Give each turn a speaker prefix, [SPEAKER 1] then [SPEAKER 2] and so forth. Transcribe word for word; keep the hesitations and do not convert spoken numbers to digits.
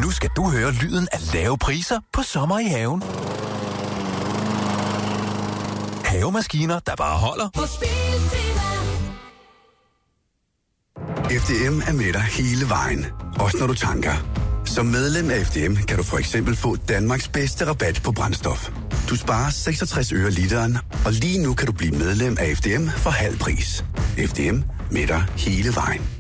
[SPEAKER 1] Nu skal du høre lyden af lave priser på sommer i haven. Havemaskiner, der bare holder.
[SPEAKER 2] På Biltema.
[SPEAKER 3] F D M er med dig hele vejen, også når du tanker. Som medlem af F D M kan du for eksempel få Danmarks bedste rabat på brændstof. Du sparer seksogtres øre literen, og lige nu kan du blive medlem af F D M for halv pris. F D M med dig hele vejen.